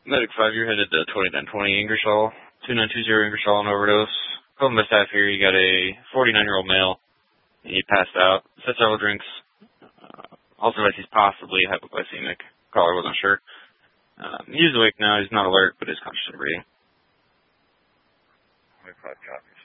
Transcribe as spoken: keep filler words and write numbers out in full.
Medic five, you're headed to twenty-nine twenty Ingersoll, two nine two zero Ingersoll on overdose. Calling by staff here, you got a forty-nine-year-old male, and he passed out. Said several drinks. Uh, also, that he's possibly hypoglycemic. Caller wasn't sure. Um, he's awake now, he's not alert, but is conscious and breathing. twenty-five copies.